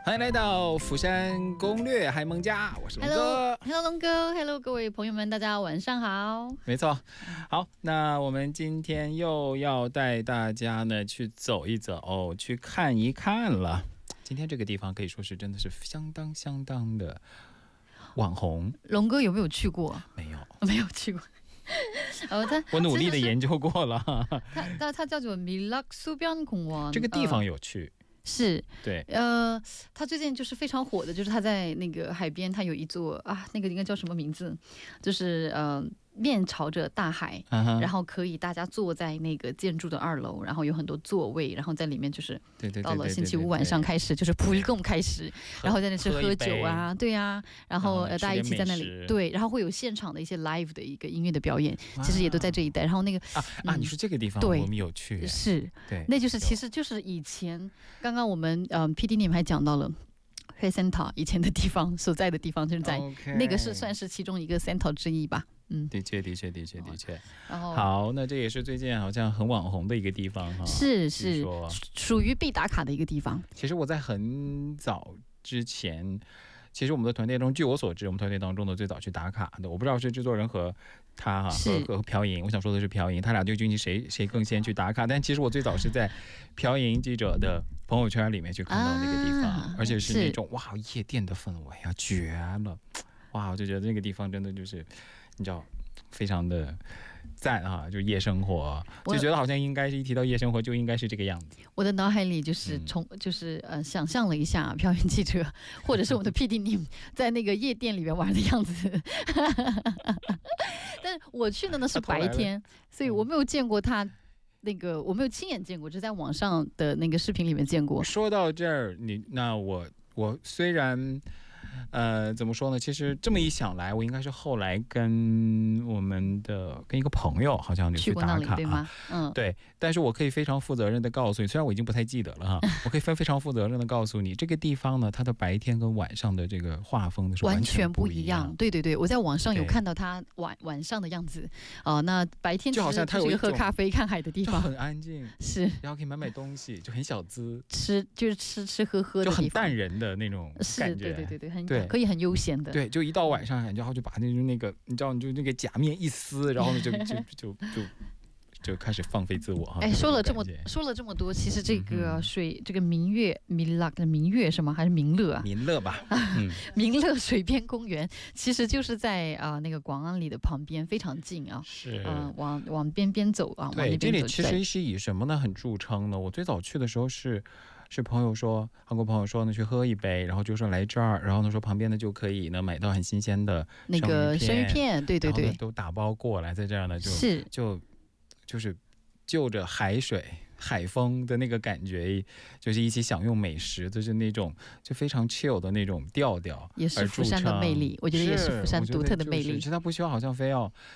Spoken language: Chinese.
欢迎来到釜山攻略海蒙家，我是龙哥。 Hello， 龙哥 ，Hello， 各位朋友们，大家晚上好。 没错，好，那我们今天又要带大家呢去走一走，去看一看了。今天这个地方可以说是真的是相当的网红。 龙哥有没有去过？ 没有， 没有去过。 我努力的研究过了。 它叫做밀락수변공원， 这个地方有去。 是， 对， 他最近就是非常火的，就是他在那个海边，他有一座啊，那个应该叫什么名字？就是面朝着大海，然后可以大家坐在那个建筑的2楼，然后有很多座位，然后在里面就是到了星期五晚上开始就是불금开始，然后在那吃喝酒啊，对啊，然后大家一起在那里，对，然后会有现场的一些 live 的一个音乐的表演，其实也都在这一带。然后那个你说这个地方我们有去， 是，对，那就是其实就是以前刚刚我们PD 你们还讲到了。黑 Center 以前的地方所在的地方就是在那个是算是其中一个 Center 之一吧。 的确。然后好，那这也是最近好像很网红的一个地方哈。 是属于必打卡的一个地方。 其实我在很早之前，其实我们的团队中，据我所知，我们团队当中的最早去打卡的，我不知道是制作人和他和朴莹，我想说的是朴莹，他俩究竟谁更先去打卡？但其实我最早是在朴莹记者的朋友圈里面去看到那个地方，而且是那种哇夜店的氛围啊，绝了！哇，我就觉得那个地方真的就是你知道非常的赞啊，就夜生活，就觉得好像应该是一提到夜生活就应该是这个样子。 我的脑海里就是想象了一下朴莹记者或者是我的 PD 你在那个夜店里面玩的样子。但是我去的呢是白天，所以我没有见过他那个，我没有亲眼见过，只在网上的那个视频里面见过。 说到这儿，那我虽然怎么说呢？其实这么一想来，我应该是后来跟一个朋友好像就去打卡， 对吗？ 对。但是我可以非常负责任的告诉你，虽然我已经不太记得了哈，我可以非常负责任的告诉你，这个地方呢，它的白天跟晚上的这个画风是完全不一样。对，我在网上有看到它晚上的样子那白天就好像它有一个喝咖啡看海的地方， 很安静， 是， 然后可以买东西，就很小资， 吃喝的地方， 就很淡人的那种感觉， 对，可以很悠闲的， 对，就一到晚上，然后就把那个你知道，你就那个假面一撕，然后呢就开始放飞自我哈。 说了这么多，其实这个这个明月是吗？还是明乐啊？ 明乐吧， 明乐水边公园其实就是在那个广安里的旁边，非常近啊。 是往边走啊。 对，这里其实是以什么呢很著称呢？我最早去的时候是朋友说，韩国朋友说呢去喝一杯，然后就说来这儿，然后呢说旁边呢就可以呢买到很新鲜的那个生鱼片，对， 都打包过来，在这儿呢就是就着海风的那个感觉，就是一起享用美食，就是那种就非常 chill 的那种调调， 也是釜山的魅力，我觉得也是釜山独特的魅力。 其实它不需要好像非要